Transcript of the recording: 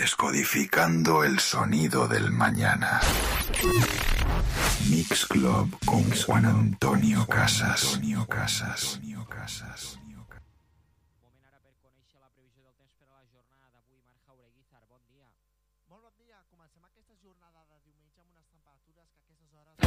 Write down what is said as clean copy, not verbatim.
Descodificando el sonido del mañana. Mix Club con Juan Antonio Casas. Moment ara per conèixer la previsió del temps per a la jornada d'avui. Marc Jaureguizar, bon dia. Molt bon dia. Comencem aquesta jornada de diumenge amb unes temperatures que a aquestes hores